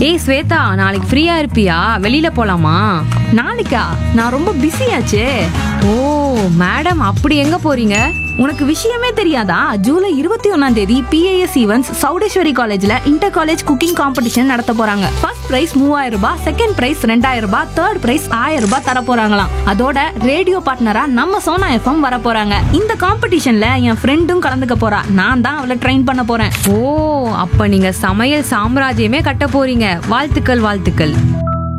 ஏய் ஸ்வேதா, நாளைக்கு ஃப்ரீயா இருப்பியா? வெளியில போலாமா? நாளைக்கா? நான் ரொம்ப பிஸியாச்சே. ஓ மேடம், அப்படி எங்க போறீங்க? உனக்கு விஷயமே தெரியாதா? ஜூலை 21 PIS ஈவென்ட்ஸ் சௌடேஸ்வரி காலேஜ்ல இன்டர் காலேஜ் குக்கிங் காம்படிஷன் நடத்த போறாங்க. ஃபர்ஸ்ட் பிரைஸ் 3000 ரூபாய், செகண்ட் பிரைஸ் 2000 ரூபாய், தேர்ட் பிரைஸ் 1000 ரூபாய் தர போறாங்களாம். அதோட ரேடியோ பார்ட்னரா நம்ம சோனா FM வர போறாங்க. இந்த காம்படிஷன்ல என் ஃப்ரெண்டும் கலந்துக்க போறா. நான் தான் அவளை ட்ரெயின் பண்ண போறேன். ஓ, அப்ப நீங்க சமையல் சாம்ராஜ்யமே கட்ட போறீங்க. வாழ்த்துக்கள் வாழ்த்துக்கள்.